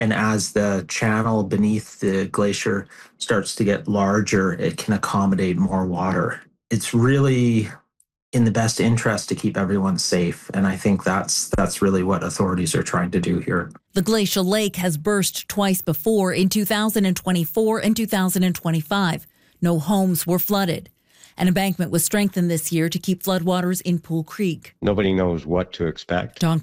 And as the channel beneath the glacier starts to get larger, it can accommodate more water. It's really in the best interest to keep everyone safe. And I think that's really what authorities are trying to do here. The glacial lake has burst twice before in 2024 and 2025. No homes were flooded. An embankment was strengthened this year to keep floodwaters in Pool Creek. Nobody knows what to expect. Don